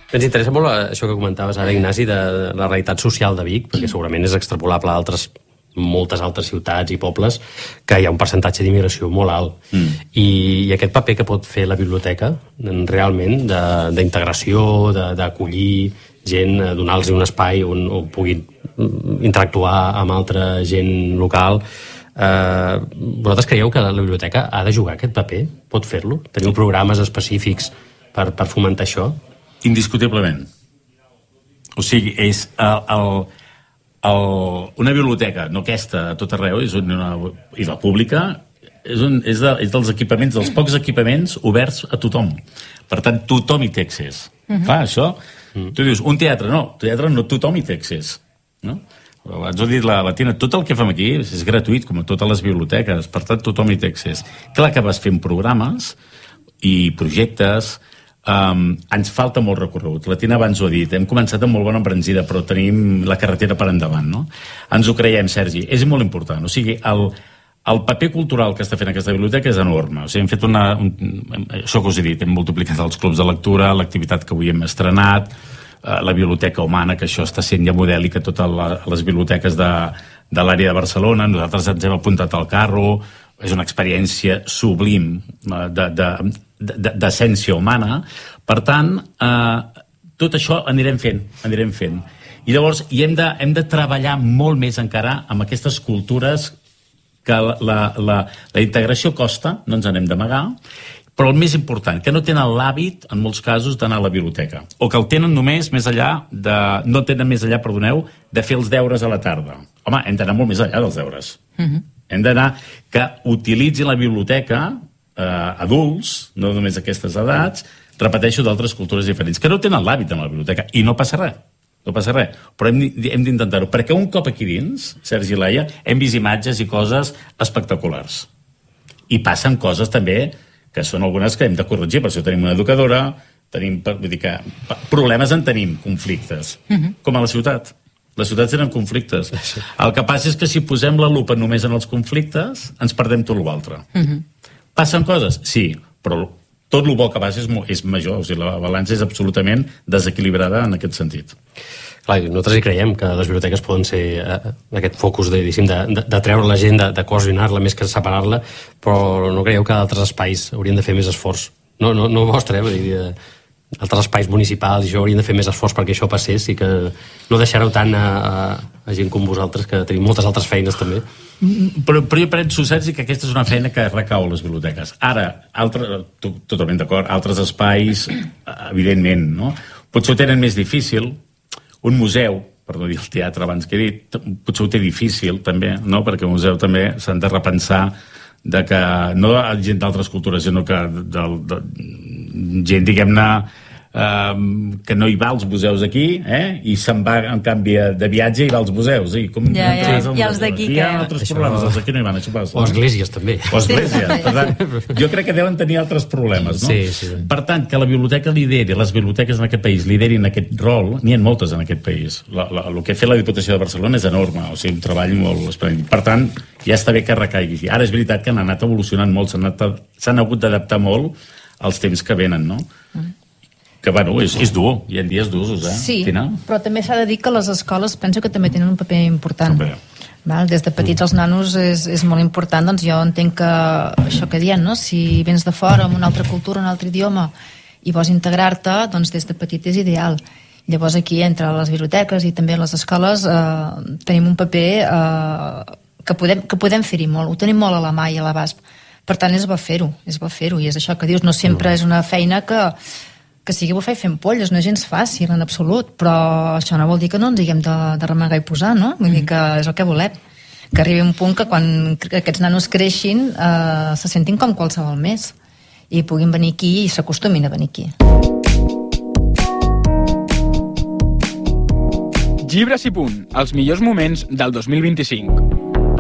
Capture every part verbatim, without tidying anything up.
Ens interessa molt això que comentaves ara, Ignasi, de la realitat social de Vic, perquè segurament és extrapolable a altres, moltes altres ciutats i pobles que hi ha un percentatge d'immigració molt alt. Mm. I, I aquest paper que pot fer la biblioteca, realment, d'integració, d'acollir gent, donar-los un espai on, on puguin interactuar amb altra gent local. Eh, vosaltres creieu que la biblioteca ha de jugar aquest paper? Pot fer-lo? Teniu programes específics per, per fomentar això? Indiscutiblement. O sigui, és el, el, el, una biblioteca, no aquesta a tot arreu, és una, i la pública, és, un, és, de, és dels equipaments, dels pocs equipaments oberts a tothom. Per tant, tothom hi té accés. Uh-huh. Clar, això, uh-huh. Tu dius, un teatre, no, teatre no tothom hi té accés. No? Abans ho ha dit la, la Tina, tot el que fem aquí és gratuït, com a totes les biblioteques, per tant, tothom hi té accés. Clar que vas fent programes i projectes. Um, ens falta molt recorregut. La Tina abans ho ha dit, hem començat amb molt bona embranzida, però tenim la carretera per endavant, no? Ens ho creiem, Sergi, és molt important. O sigui, el, el paper cultural que està fent aquesta biblioteca és enorme. O sigui, hem fet una... Un, això que us he dit, hem multiplicat els clubs de lectura, l'activitat que avui hem estrenat, uh, la biblioteca humana, que això està sent ja model i que totes les biblioteques de, de l'àrea de Barcelona, nosaltres ens hem apuntat al carro, és una experiència sublim de, de, de, d'essència humana. Per tant, eh, tot això anirem fent, anirem fent. I llavors hi hem de, hem de treballar molt més encara amb aquestes cultures que la, la, la, la integració costa, no ens n'hem d'amagar, però el més important, que no tenen l'hàbit, en molts casos, d'anar a la biblioteca. O que el tenen només més enllà de... No tenen més enllà, perdoneu, de fer els deures a la tarda. Home, hem d'anar molt més enllà dels deures. Mhm. Hem d'anar que utilitzin la biblioteca eh, adults, no només aquestes edats, repeteixo, d'altres cultures diferents, que no tenen l'hàbit en la biblioteca, i no passa res, no passa res, però hem, hem d'intentar-ho, perquè un cop aquí dins, Sergi i Laia, hem vist imatges i coses espectaculars. I passen coses també, que són algunes que hem de corregir, per això tenim una educadora, tenim, vull dir que problemes en tenim, conflictes, uh-huh. com a la ciutat. Les ciutats tenen conflictes. El que passa és que si posem la lupa només en els conflictes, ens perdem tot l'altre. Uh-huh. Passen coses? Sí, però tot el bo que passa és, és major. O sigui, la balança és absolutament desequilibrada en aquest sentit. Clar, nosaltres hi creiem que les biblioteques poden ser eh, aquest focus de, de, de, de treure la gent, de, de cohesionar-la més que separar-la, però no creieu que altres espais haurien de fer més esforç? No, no, no vostre, eh? Vull dir, eh, altres espais municipals i això haurien de fer més esforç perquè això passés i que no deixareu tant a, a, a gent com vosaltres, que tenim moltes altres feines també. Però, però jo penso, Sergi, que aquesta és una feina que recau a les biblioteques. Ara, altre, totalment d'acord, altres espais, evidentment, no? Potser ho tenen més difícil. Un museu, per no dir el teatre abans que he dit, potser ho té difícil també, no? Perquè un museu també s'han de repensar de que, no gent d'altres cultures, sinó que de, de, gent, diguem-ne, eh, que no hi va als museus aquí, eh? I se'n va, en canvi, de viatge i va als museus. I, com, ja, ja, ja, i els d'aquí, que... Hi ha altres això... problemes, els d'aquí no hi van, això passa. O esglésies, també. O esglésies. Sí. Per tant, jo crec que deuen tenir altres problemes, no? Sí, sí. Per tant, que la biblioteca lideri, les biblioteques en aquest país liderin aquest rol, n'hi ha moltes en aquest país. La, la, el que ha fet la Diputació de Barcelona és enorme, o sigui, un treball molt esplèndid. Per tant, ja està bé que recaigui. Ara és veritat que han anat evolucionant molt, s'han hagut d'adaptar molt als temps que venen, no? Mm. Que, bueno, és, és dur, hi ha dies d'usos, eh? Sí, Tina? però també s'ha de dir que les escoles penso que també tenen un paper important. També. Val? Des de petits els nanos és, és molt important, doncs jo entenc que això que diem, no? Si vens de fora amb una altra cultura, un altre idioma i vols integrar-te, doncs des de petit és ideal. Llavors aquí, entre les biblioteques i també les escoles, eh, tenim un paper eh, que podem, que podem fer-hi molt, ho tenim molt a la mà i a l'abast. Per tant, és bo fer-ho, és bo fer-ho, i és això que dius, no sempre és una feina que, que sigui bo fer fent polles, no és gens fàcil en absolut, però això no vol dir que no ens haguem de, de remegar i posar, no? Vull dir que és el que volem, que arribi un punt que quan aquests nanos creixin eh, se sentin com qualsevol més i puguin venir aquí i s'acostumin a venir aquí. Llibres i punt, els millors moments del dos mil vint-i-cinc.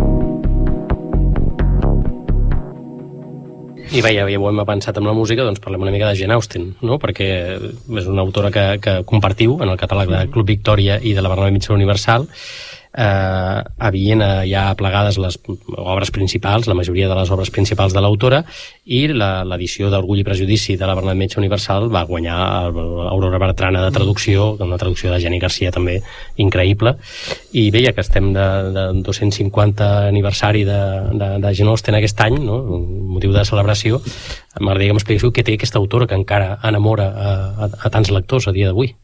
I veia, ja ho hem pensat amb la música, doncs parlem una mica de Jane Austen, no? Perquè és una autora que, que compartiu en el catàleg de Club Victòria i de la Barnabé Mitchell Universal. eh, havien eh, ja plegades les obres principals, la majoria de les obres principals de l'autora, i l'edició d'Orgull i Prejudici de la Bernat Metge Universal va guanyar Aurora Bertrana de traducció, una traducció de Jenny Garcia també increïble. I bé, ja que estem de, de dos-cents cinquanta aniversari de, de, de Jane Austen aquest any, no? Un motiu de celebració, m'agradaria que m'expliquéssiu què té aquesta autora que encara enamora a, a, a tants lectors a dia d'avui.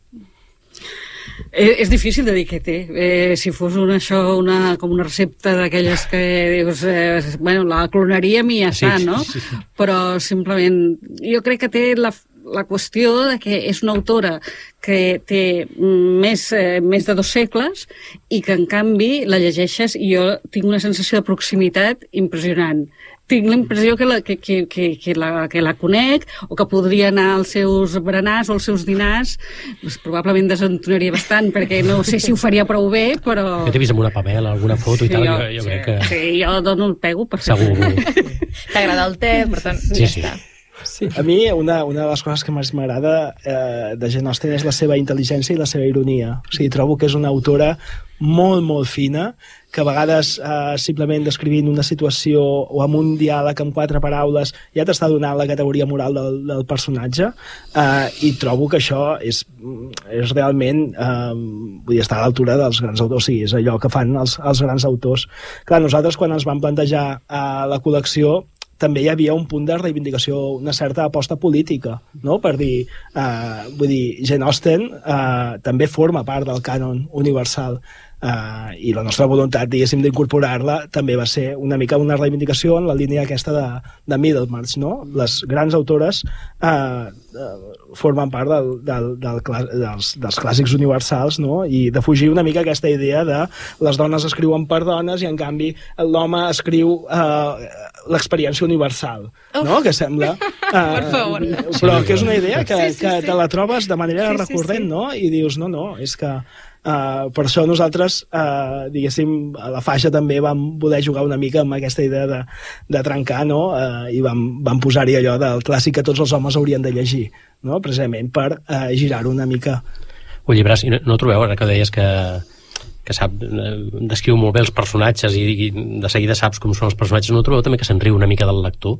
Eh, és difícil de dir què té. Eh, si fos una, això una, com una recepta d'aquelles que dius, eh, bueno, la clonaríem i ja està, sí, no? Sí, sí. Però simplement, jo crec que té la, la qüestió de que és una autora que té més, eh, més de dos segles i que, en canvi, la llegeixes i jo tinc una sensació de proximitat impressionant. Tinc la impressió que la, que, que, que, que, la, que la conec, o que podria anar als seus berenars o als seus dinars. Pues, probablement desentonaria bastant, perquè no sé si ho faria prou bé, però... Jo t'he vist amb una Pamela, alguna foto sí, i tal, jo, jo, jo sí, crec que... Sí, jo dono el pego per segur. T'agrada el te, per tant, sí, ja sí. està. Sí, a mi una, una de les coses que més m'agrada eh, de Jane Austen és la seva intel·ligència i la seva ironia. O sigui, trobo que és una autora molt, molt fina, que a vegades eh, simplement descrivint una situació o amb un diàleg amb quatre paraules ja t'està donant la categoria moral del, del personatge, eh, i trobo que això és, és realment eh, vull dir, està a l'altura dels grans autors, o sigui, és allò que fan els, els grans autors. Clar, nosaltres quan ens vam plantejar eh, la col·lecció també hi havia un punt de reivindicació, una certa aposta política, no? Per dir, eh, vull dir, Jane Austen eh, també forma part del cànon universal, eh, i la nostra voluntat, diguéssim, d'incorporar-la també va ser una mica una reivindicació en la línia aquesta de, de Middlemarch, no? Les grans autores eh, eh, formen part del, del, del, dels, dels clàssics universals, no? I de fugir una mica aquesta idea de les dones escriuen per dones i en canvi l'home escriu eh, l'experiència universal, no? Que sembla... Eh, per favor. Però que és una idea que, sí, sí, que sí. te la trobes de manera sí, sí, recurrent, sí. no? I dius, no, no, és que... Uh, per això nosaltres, uh, diguéssim, a la faixa també vam voler jugar una mica amb aquesta idea de, de trencar, no? Uh, i vam, vam posar-hi allò del clàssic que tots els homes haurien de llegir, no? Precisament per uh, girar-ho una mica. Un llibre, no, no trobeu, ara que deies que que sap, descriu molt bé els personatges i, i de seguida saps com són els personatges, no trobeu també que se'n riu una mica del lector?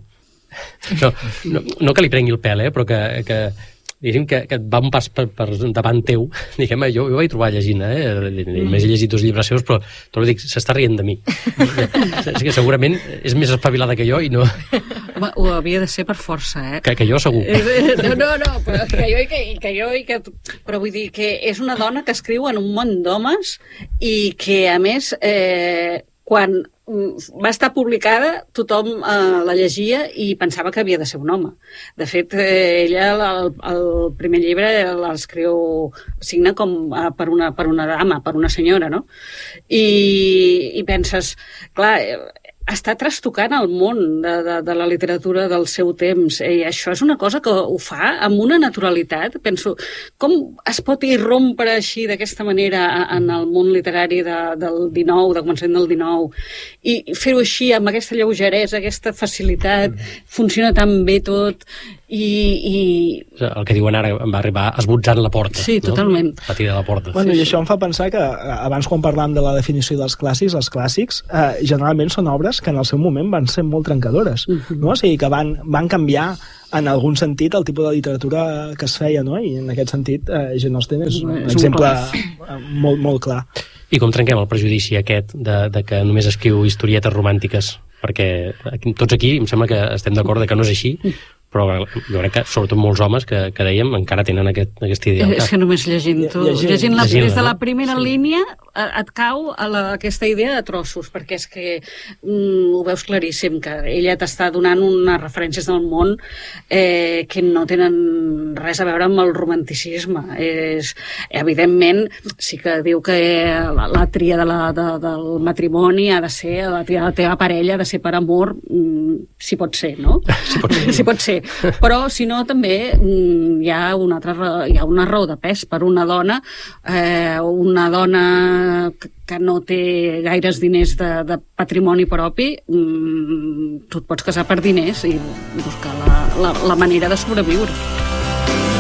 No, no, no que li prengui el pèl, eh, però que, que diguéssim que, que et va un pas per, per davant teu, diguem, jo, jo vaig trobar llegint, eh? Mm. Més he llegit dos llibres seus, però tot dic, s'està rient de mi. És que segurament és més espavilada que jo i no... Home, ho havia de ser per força, eh? Que, que jo segur. No, no, no, però que jo i que, que jo i que... Però vull dir que és una dona que escriu en un món d'homes i que, a més, eh, quan va estar publicada, tothom eh, la llegia i pensava que havia de ser un home. De fet, eh, ella, el, el primer llibre l'escriu, signa com eh, per, una, per una dama, per una senyora, no? I, i penses, clar, està trastocant el món de, de, de la literatura del seu temps, i això és una cosa que ho fa amb una naturalitat. Penso, com es pot irrompre així d'aquesta manera en el món literari de, del dinou, de començament del dinou, i fer-ho així amb aquesta lleugeresa, aquesta facilitat, funciona tan bé tot, i... i... El que diuen ara em va arribar esbotzant la porta. Sí, totalment. No? Patir de la porta. Bueno, sí, i això em fa pensar que abans, quan parlàvem de la definició dels clàssics, els clàssics eh, generalment són obres que en el seu moment van ser molt trencadores, uh-huh. no? O sigui, que van, van canviar en algun sentit el tipus de literatura que es feia, no? I en aquest sentit eh, Jane Austen és un és exemple un molt, molt clar. I com trenquem el prejudici aquest de, de que només escriu historietes romàntiques? Perquè tots aquí em sembla que estem d'acord de que no és així, però jo crec que sobretot molts homes que, que dèiem encara tenen aquest, aquesta idea. És que només llegint-ho, llegint, llegint la, des de la primera no? línia et cau a la, aquesta idea de trossos, perquè és que mm, ho veus claríssim, que ella t'està donant unes referències del món eh, que no tenen res a veure amb el romanticisme. És, evidentment, sí que diu que la, la tria de la, de, del matrimoni ha de ser, la tria de la teva parella ha de ser per amor, mm, si pot ser, no? Si pot ser. Si pot ser. Però si no també mm, hi ha una altra raó, hi ha una raó de pes per una dona, eh, una dona que, que no té gaires diners de, de patrimoni propi, mm, tu et pots casar per diners i buscar la, la, la manera de sobreviure.